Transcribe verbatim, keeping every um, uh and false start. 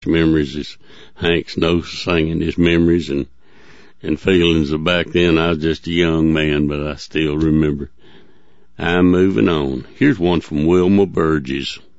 memories is Hank Snow singing his memories and, and feelings of back then. I was just a young man, but I still remember. I'm moving on. Here's one from Wilma Burgess.